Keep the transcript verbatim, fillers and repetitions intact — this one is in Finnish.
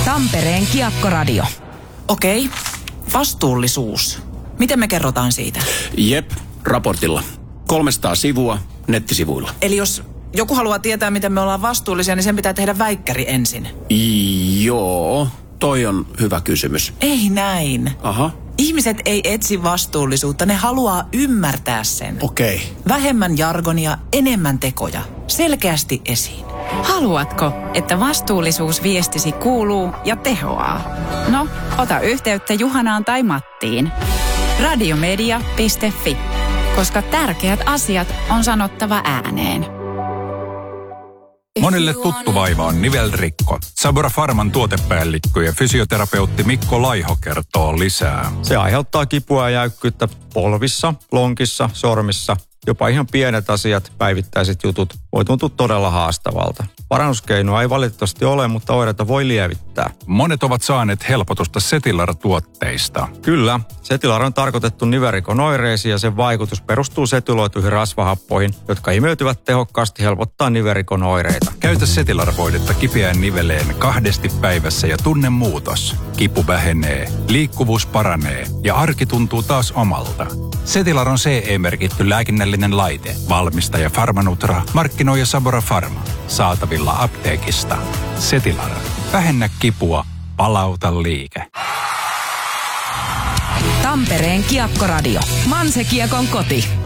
Tampereen Kiekkoradio. Okei, vastuullisuus. Miten me kerrotaan siitä? Jep, raportilla. kolmesataa sivua nettisivuilla. Eli jos joku haluaa tietää, miten me ollaan vastuullisia, niin sen pitää tehdä väikkäri ensin. Joo, toi on hyvä kysymys. Ei näin. Aha. Ihmiset ei etsi vastuullisuutta, ne haluaa ymmärtää sen. Okei. Okay. Vähemmän jargonia, enemmän tekoja. Selkeästi esiin. Haluatko, että vastuullisuus viestisi kuuluu ja tehoaa? No, ota yhteyttä Juhanaan tai Mattiin. radiomedia piste fi, koska tärkeät asiat on sanottava ääneen. Monelle tuttu vaiva on nivelrikko. Sabora Pharman tuotepäällikkö ja fysioterapeutti Mikko Laiho kertoo lisää. Se aiheuttaa kipua ja jäykkyyttä polvissa, lonkissa, sormissa. Jopa ihan pienet asiat, päivittäiset jutut, voi tuntua todella haastavalta. Parannuskeinoa ei valitettavasti ole, mutta oireita voi lievittää. Monet ovat saaneet helpotusta Setilar-tuotteista. Kyllä, Setilar on tarkoitettu nivelrikon oireisiin ja sen vaikutus perustuu setyloituihin rasvahappoihin, jotka imeytyvät tehokkaasti helpottaa nivelrikon oireita. Käytä Setilar-voidetta kipeään niveleen kahdesti päivässä ja tunne muutos. Kipu vähenee, liikkuvuus paranee ja arki tuntuu taas omalta. Setilar on C E-merkitty lääkinnällinen laite. Valmistaja Pharmanutra, markkinoija Sabora Pharma. Saatavilla apteekista. Setilar. Vähennä kipua, palauta liike. Tampereen Kiekkoradio. Manse Kiekon koti.